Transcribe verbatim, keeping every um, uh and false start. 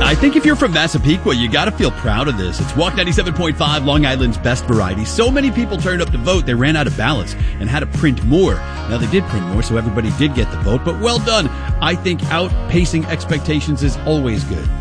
I think if you're from Massapequa, you got to feel proud of this. It's Walk ninety-seven point five, Long Island's best variety. So many people turned up to vote, they ran out of ballots and had to print more. Now, they did print more, so everybody did get the vote, but well done. I think outpacing expectations is always good.